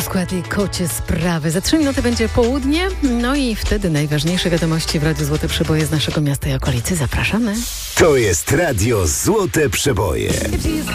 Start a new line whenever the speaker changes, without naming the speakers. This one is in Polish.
P-Squad i kocie sprawy. Za 3 minuty będzie południe, no i wtedy najważniejsze wiadomości w Radiu Złote Przeboje z naszego miasta i okolicy. Zapraszamy.
To jest Radio Złote Przeboje.